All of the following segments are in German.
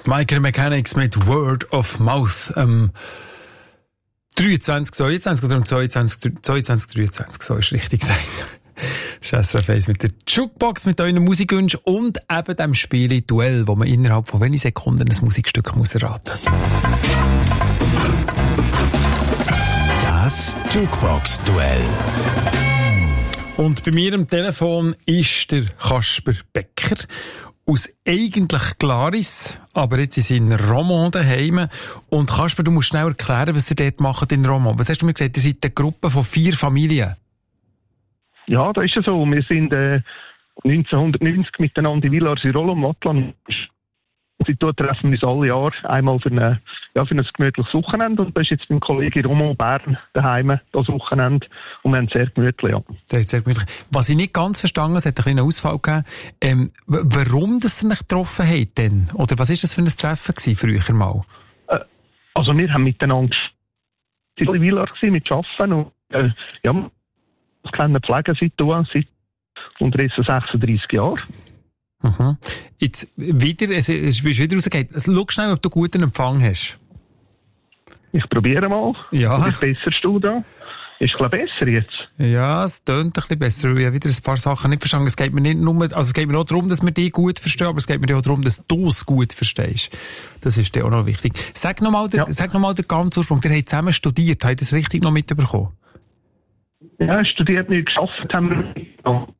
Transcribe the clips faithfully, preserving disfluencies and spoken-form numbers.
Micro Mechanics mit Word of Mouth. Ähm, dreiundzwanzig, zweiundzwanzig oder um zweiundzwanzig, zweiundzwanzig, dreiundzwanzig, so ist richtig gesagt. Das ist S R F eins mit der Jukebox, mit euren Musikwünschen und eben dem Spiel Duell, wo man innerhalb von wenigen Sekunden ein Musikstück muss erraten muss. Das Jukebox-Duell. Und bei mir am Telefon ist der Kasper Becker aus eigentlich Glaris, aber jetzt ist in Romont daheim. Und Kasper, du musst schnell erklären, was ihr dort macht in Romont. Was hast du mir gesagt? Ihr seid eine Gruppe von vier Familien. Ja, das ist ja so. Wir sind äh, neunzehnhundertneunzig miteinander in Villars-sur-Rolle am Wattland. Seitdem treffen wir uns alle Jahre einmal für, eine, ja, für ein gemütliches Wochenende. Und das ist jetzt mein Kollege Romont Bern daheim, das Wochenende. Und wir haben es sehr gemütlich, ja. Sehr gemütlich. Was ich nicht ganz verstanden habe, es hat ein bisschen einen Ausfall gegeben. Ähm, w- warum das ihr euch getroffen habt denn? Oder was war das für ein Treffen gewesen, früher mal? Äh, also wir haben miteinander in Villars mit Arbeiten und äh, ja, das kleine Pflegen seit seit unterdessen sechsunddreissig Jahren. Mhm. Jetzt wieder, es, es bist wieder rausgegangen. Schau schnell, ob du guten Empfang hast. Ich probiere mal. Ja. Ist besser du da? Ist es besser jetzt? Ja, es tönt ein bisschen besser. Ich habe wieder ein paar Sachen nicht verstanden. Es geht mir nicht nur, also es geht mir auch darum, dass wir dich gut verstehen, aber es geht mir auch darum, dass du es gut verstehst. Das ist dir auch noch wichtig. Sag nochmal ja. noch den ganzen Ursprung. Ihr habt zusammen studiert. Habt ihr das richtig noch mitbekommen? Ja, studiert nicht, geschafft haben wir.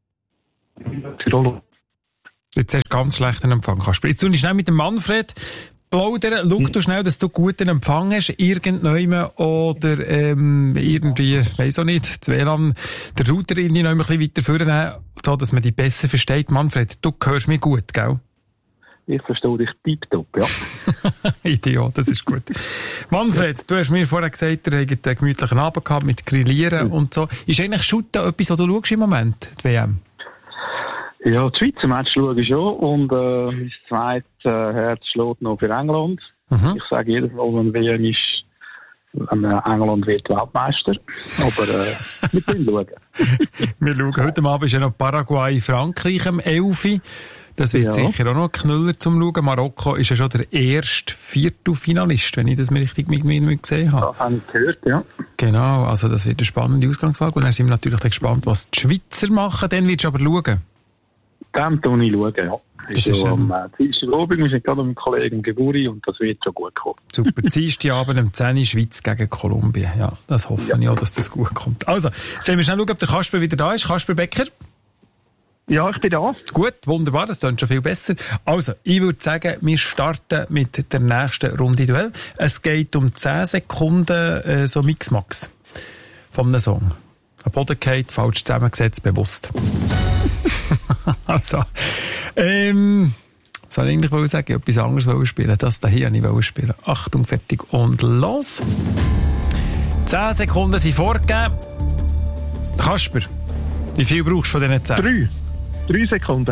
Jetzt hast du ganz schlechten Empfang, Kasper. Jetzt tue ich schnell mit dem Manfred plaudern. Schau du schnell, dass du guten Empfang hast, irgendjemand oder ähm, irgendwie, weiss auch nicht, das W L A N, der Router irgendwie noch ein bisschen weiter vornehmen, so dass man dich besser versteht. Manfred, du hörst mich gut, gell? Ich verstehe dich tiptop, ja. Ideal, das ist gut. Manfred, du hast mir vorher gesagt, ihr habt einen gemütlichen Abend gehabt mit Grillieren mhm. und so. Ist eigentlich Shooten etwas, was du schaust im Moment, die W M? Ja, das Schweizer Match schaue ich schon und äh, mein zweites äh, Herz schlägt noch für England. Mhm. Ich sage jedes Mal, wenn W M ist, wenn England wird Weltmeister. Aber äh, wir können schauen. Wir schauen. Heute Abend ist ja noch Paraguay-Frankreich am elfi. Das wird ja sicher auch noch ein Knüller zum Schauen. Marokko ist ja schon der erste Viertelfinalist, wenn ich das mir richtig mit mir gesehen habe. Das habe ich gehört, ja. Genau, also das wird eine spannende Ausgangslage. Und dann sind wir natürlich gespannt, was die Schweizer machen. Dann wirst du aber schauen. Dann tue ich schauen, ja. Das ist, ist schon am Dienstagabend, wir sind gerade mit dem Kollegen Geburi und das wird schon gut kommen. Super, Dienstagabend um zehn Uhr Schweiz gegen Kolumbien. Ja, das hoffe ja. ich auch, dass das gut kommt. Also, jetzt werden wir schnell schauen, ob der Kasper wieder da ist. Kasper Becker? Ja, ich bin da. Gut, wunderbar, das klingt schon viel besser. Also, ich würde sagen, wir starten mit der nächsten Runde Duell. Es geht um zehn Sekunden, äh, so Mix-Max von einem Song. Ein Boden geht, falsch zusammengesetzt, bewusst. Also, ähm, was soll ich eigentlich wollen sagen? Etwas anderes wollen spielen. Das hier wollte ich spielen. Achtung, fertig und los. Zehn Sekunden sind vorgegeben. Kasper, wie viel brauchst du von diesen zehn? Drei. Drei Sekunden.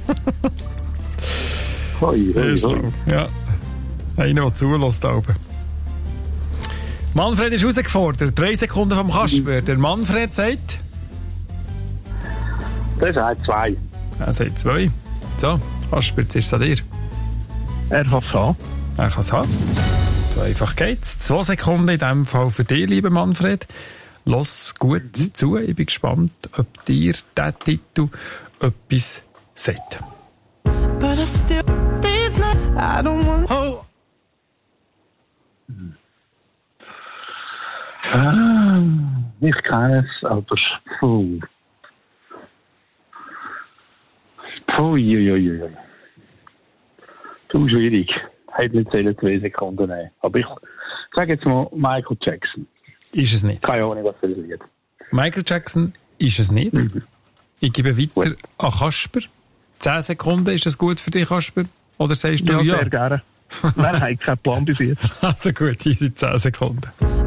Hoi, hoi, hoi. Ja. Einer, der zulässt da oben. Manfred ist herausgefordert. Drei Sekunden vom Kasper. Der Manfred sagt? Der sagt zwei. Er sagt zwei. So, Kasper, jetzt ist es an dir. Er kann es haben. Er kann es haben. So einfach geht's. Zwei Sekunden in diesem Fall für dich, lieber Manfred. Lass gut mhm. zu. Ich bin gespannt, ob dir dieser Titel etwas sagt. But I still, not, I don't want... Oh. Ah, ich kenne es, aber puh. Puh, ui, ui, ui. Zu schwierig. Hätte nicht zählen zwei Sekunden nehmen. Aber ich sage jetzt mal Michael Jackson. Ist es nicht. Keine Ahnung, was für ein Lied. Michael Jackson ist es nicht. Mhm. Ich gebe weiter gut an Kasper. Zehn Sekunden, ist das gut für dich, Kasper? Oder sagst du ja? Ja, sehr gerne. Nein, nein, kein Plan bis jetzt. Also gut, hier sind zehn Sekunden.